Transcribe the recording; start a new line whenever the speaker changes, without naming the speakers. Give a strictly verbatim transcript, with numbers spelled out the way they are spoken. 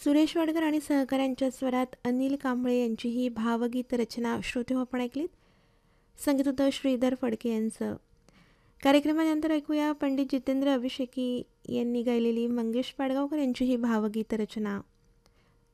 सुरेश वाडकर आणि सहकाऱ्यांच्या स्वरात अनिल कांबळे यांची ही भावगीत रचना श्रोते हो आपण ऐकलीत. संगीत होतं श्रीधर फडके यांचं. कार्यक्रमानंतर ऐकूया पंडित जितेंद्र अभिषेकी यांनी गायलेली मंगेश पाडगावकर यांची ही भावगीत रचना.